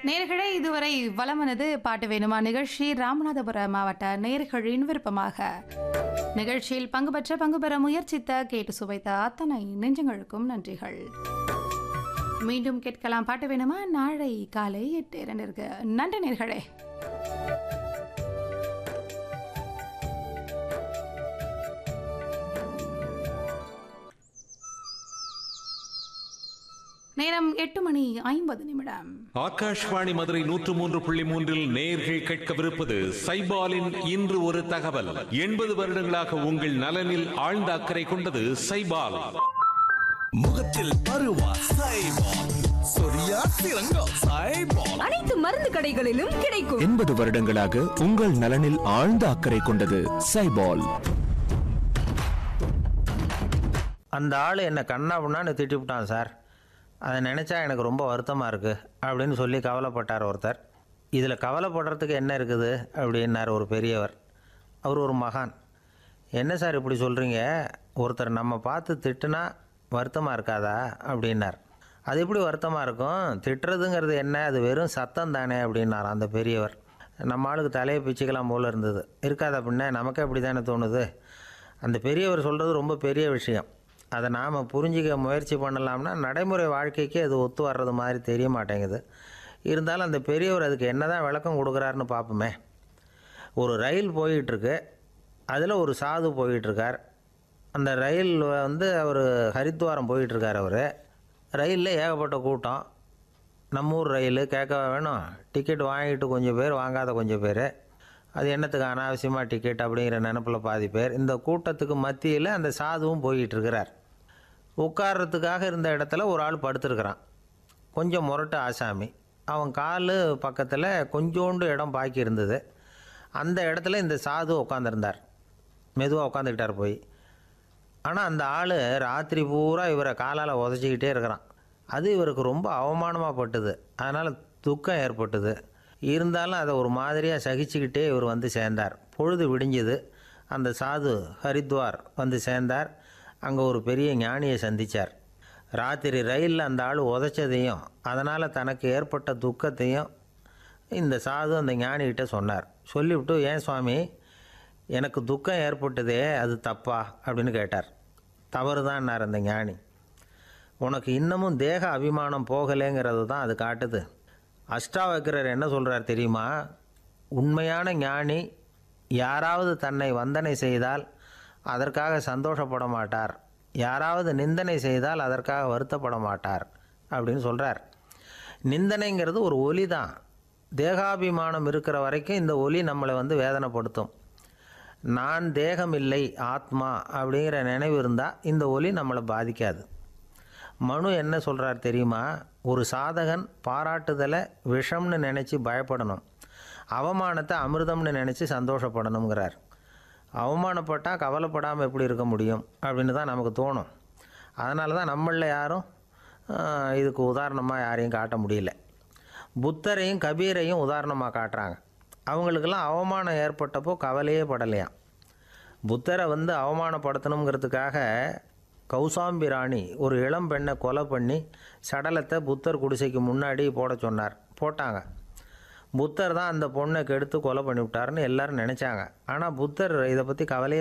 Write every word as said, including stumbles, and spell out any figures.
நேயர்களே இதுவரை வலமனது பாட்டு வேணுமா நிகழ்ச்சி ராமநாதபுரம் மாவட்ட நேயர்களின் விருப்பமாக நிகழ்ச்சியில் பங்கு பெற்ற பங்கு பெற முயற்சித்த கேட்டு சுவைத்த அத்தனை நெஞ்சங்களுக்கும் நன்றிகள். மீண்டும் கேட்கலாம் பாட்டு வேணுமா நாளை காலை எட்டு இரண்டிற்கு. நன்றி நேயர்களே. நேரம் எட்டு மணி ஐம்பது நிமிடம். ஆகாஷ்வாணி மதுரை நூற்று மூன்று புள்ளி மூன்றில் நேயர்கள் கேட்கவிருப்பது சைபாலின் இன்று ஒரு தகவல். எண்பது வருடங்களாக உங்கள் நலனில் ஆழ்ந்த அக்கறை கொண்டது சைபால். முகத்தில் பருவா சைபால், சொரியா சிறங்கா சைபால், அனைத்து மருந்து கடைகளிலும் கிடைக்கும். எண்பது வருடங்களாக உங்கள் நலனில் ஆழ்ந்த அக்கறை கொண்டது சைபால். அந்த ஆள் என்னை கண்ணா பண்ணான்னு திட்டி விட்டான் சார், அதை நினச்சா எனக்கு ரொம்ப வருத்தமாக இருக்குது அப்படின்னு சொல்லி கவலைப்பட்டார் ஒருத்தர். இதில் கவலைப்படுறதுக்கு என்ன இருக்குது அப்படின்னார் ஒரு பெரியவர். அவர் ஒரு மகான். என்ன சார் இப்படி சொல்கிறீங்க, ஒருத்தர் நம்ம பார்த்து திட்டுனா வருத்தமாக இருக்காதா அப்படின்னார். அது எப்படி வருத்தமாக இருக்கும், திட்டுறதுங்கிறது என்ன, அது வெறும் சத்தம் தானே அப்படின்னார் அந்த பெரியவர். நம்ம ஆளுக்கு தலையை பிச்சுக்கலாம் போல் இருந்தது. இருக்காதா பின்ன, நமக்கே அப்படி தானே தோணுது. அந்த பெரியவர் சொல்கிறது ரொம்ப பெரிய விஷயம். அதை நாம் புரிஞ்சிக்க முயற்சி பண்ணலாம்னா நடைமுறை வாழ்க்கைக்கு அது ஒத்து வர்றது மாதிரி தெரிய மாட்டேங்குது. இருந்தாலும் அந்த பெரியவர் அதுக்கு என்ன தான் விளக்கம் கொடுக்குறாருன்னு பார்ப்போமே. ஒரு ரயில் போயிட்டுருக்கு, அதில் ஒரு சாது போயிட்டுருக்கார். அந்த ரயில் வந்து அவர் ஹரித்வாரம் போயிட்டுருக்கார். அவர் ரயிலில் ஏகப்பட்ட கூட்டம். நம்ம ஊர் ரயில் கேட்க வேணும், டிக்கெட் வாங்கிட்டு கொஞ்சம் பேர், வாங்காத கொஞ்சம் பேர். அது என்னத்துக்கு அனாவசியமாக டிக்கெட் அப்படிங்கிற நினப்பில் பாதி பேர். இந்த கூட்டத்துக்கு மத்தியில் அந்த சாதுவும் போயிட்டுருக்கிறார். உட்கார்றதுக்காக இருந்த இடத்துல ஒரு ஆள் படுத்துருக்கிறான், கொஞ்சம் முரட்டு ஆசாமி. அவன் கால் பக்கத்தில் கொஞ்சோண்டு இடம் பாக்கி இருந்தது. அந்த இடத்துல இந்த சாது உட்காந்துருந்தார். மெதுவாக உட்காந்துக்கிட்டார் போய். ஆனால் அந்த ஆள் ராத்திரி பூரா இவரை காலால் உதச்சிக்கிட்டே இருக்கிறான். அது இவருக்கு ரொம்ப அவமானமாக பட்டுது. அதனால் துக்கம் ஏற்பட்டுது. இருந்தாலும் அதை ஒரு மாதிரியாக சகிச்சுக்கிட்டே இவர் வந்து சேர்ந்தார். பொழுது விடிஞ்சுது. அந்த சாது ஹரித்வார் வந்து சேர்ந்தார். அங்கே ஒரு பெரிய ஞானியை சந்தித்தார். ராத்திரி ரயிலில் அந்த ஆள் உதைச்சதையும் அதனால் தனக்கு ஏற்பட்ட துக்கத்தையும் இந்த சாது அந்த ஞானிகிட்ட சொன்னார். சொல்லிவிட்டு, ஏன் சுவாமி, எனக்கு துக்கம் ஏற்பட்டதே அது தப்பா அப்படின்னு கேட்டார். தவறு தான்னார் அந்த ஞானி. உனக்கு இன்னமும் தேக அபிமானம் போகலைங்கிறது தான் அது காட்டுது. அஷ்டாவக்கிரர் என்ன சொல்கிறார் தெரியுமா, உண்மையான ஞானி யாராவது தன்னை வந்தனை செய்தால் அதற்காக சந்தோஷப்பட மாட்டார், யாராவது நிந்தனை செய்தால் அதற்காக வருத்தப்பட மாட்டார் அப்படின்னு சொல்கிறார். நிந்தனைங்கிறது ஒரு ஒலி தான். தேகாபிமானம் இருக்கிற வரைக்கும் இந்த ஒலி நம்மளை வந்து வேதனைப்படுத்தும். நான் தேகம் இல்லை, ஆத்மா அப்படிங்கிற நினைவு இருந்தால் இந்த ஒலி நம்மளை பாதிக்காது. மனு என்ன சொல்கிறார் தெரியுமா, ஒரு சாதகன் பாராட்டுதலை விஷம்னு நினச்சி பயப்படணும், அவமானத்தை அமிர்தம்னு நினச்சி சந்தோஷப்படணுங்கிறார். அவமானப்பட்டால் கவலைப்படாமல் எப்படி இருக்க முடியும் அப்படின்னு தான் நமக்கு தோணும். அதனால தான் நம்மளில் யாரும் இதுக்கு உதாரணமாக யாரையும் காட்ட முடியல. புத்தரையும் கபீரையும் உதாரணமாக காட்டுறாங்க. அவங்களுக்கெல்லாம் அவமானம் ஏற்பட்டப்போ கவலையே படலையாம். புத்தரை வந்து அவமானப்படுத்தணுங்கிறதுக்காக கௌசாம்பி ராணி ஒரு இளம் பெண்ணை கொலை பண்ணி சடலத்தை புத்தர் குடிசைக்கு முன்னாடி போட சொன்னார். போட்டாங்க. புத்தர் தான் அந்த பொண்ணை கெடுத்து கொலை பண்ணிவிட்டாருன்னு எல்லோரும் நினச்சாங்க. ஆனால் புத்தர் இதை பற்றி கவலையே